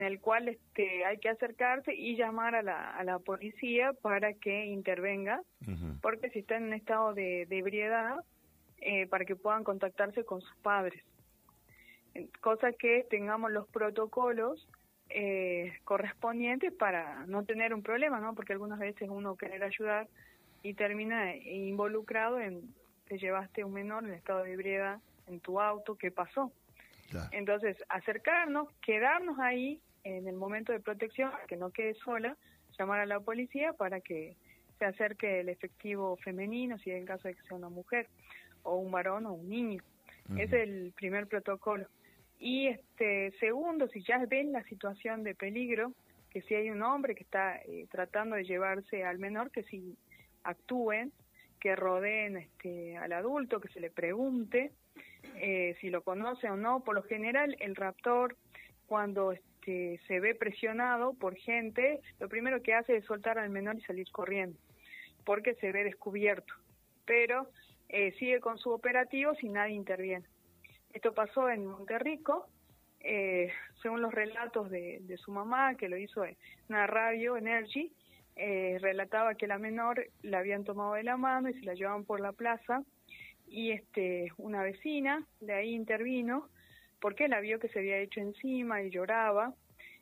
en el cual hay que acercarse y llamar a la policía para que intervenga, porque si está en un estado de ebriedad, para que puedan contactarse con sus padres. Cosa que tengamos los protocolos correspondientes para no tener un problema, ¿no? Porque algunas veces uno quiere ayudar y termina involucrado en que llevaste un menor en estado de ebriedad en tu auto, ¿qué pasó? Claro. Entonces, acercarnos, quedarnos ahí en el momento de protección, que no quede sola, llamar a la policía para que se acerque el efectivo femenino, si es el caso de que sea una mujer, o un varón o un niño. Ese es el primer protocolo. Y segundo, si ya ven la situación de peligro, que si hay un hombre que está tratando de llevarse al menor, que si actúen, que rodeen al adulto, que se le pregunte si lo conoce o no. Por lo general, el raptor, cuando se ve presionado por gente, lo primero que hace es soltar al menor y salir corriendo, porque se ve descubierto. Pero sigue con su operativo si nadie interviene. Esto pasó en Monterrico, según los relatos de su mamá, que lo hizo en una radio, Energy, relataba que la menor la habían tomado de la mano y se la llevaban por la plaza, y una vecina de ahí intervino, porque la vio que se había hecho encima y lloraba,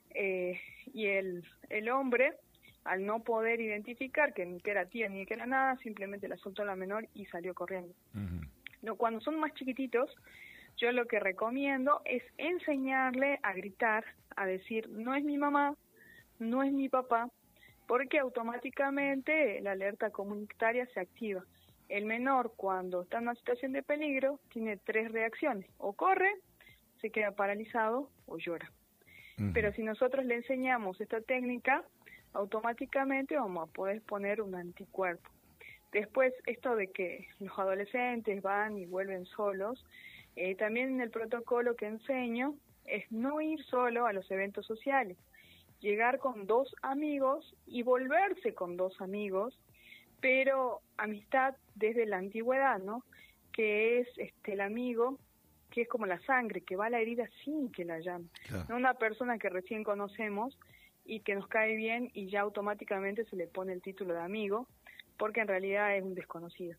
y el hombre, al no poder identificar que ni que era tía ni que era nada, simplemente la soltó a la menor y salió corriendo. No, cuando son más chiquititos, yo lo que recomiendo es enseñarle a gritar, a decir, no es mi mamá, no es mi papá, porque automáticamente la alerta comunitaria se activa. El menor, cuando está en una situación de peligro, tiene 3 reacciones: o corre, se queda paralizado o llora. Pero si nosotros le enseñamos esta técnica, automáticamente vamos a poder poner un anticuerpo. Después, esto de que los adolescentes van y vuelven solos, también en el protocolo que enseño es no ir solo a los eventos sociales, llegar con 2 amigos y volverse con 2 amigos, pero amistad desde la antigüedad, ¿no? Que es el amigo que es como la sangre, que va a la herida sin que la llame. Claro. No una persona que recién conocemos y que nos cae bien y ya automáticamente se le pone el título de amigo, porque en realidad es un desconocido.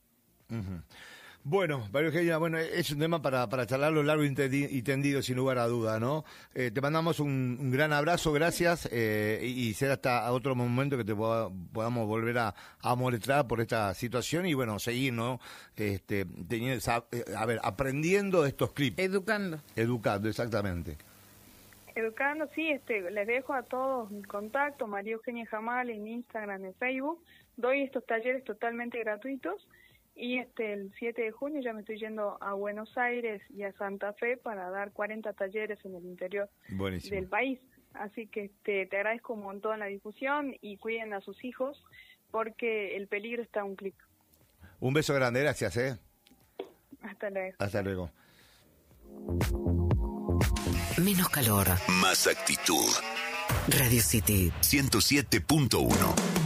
Bueno, María Eugenia, es un tema para charlarlo largo y tendido, sin lugar a duda, ¿no? Te mandamos un gran abrazo, gracias, y será hasta otro momento que te podamos volver a molestar por esta situación y, seguir, ¿no? Aprendiendo de estos clips. Educando, exactamente. Educando, sí, les dejo a todos mi contacto, María Eugenia Jamal, en Instagram, en Facebook. Doy estos talleres totalmente gratuitos. Y el 7 de junio ya me estoy yendo a Buenos Aires y a Santa Fe para dar 40 talleres en el interior del país. Así que te agradezco un montón la difusión y cuiden a sus hijos porque el peligro está a un clic. Un beso grande, gracias. Hasta luego. Hasta luego. Menos calor. Más actitud. Radio City 107.1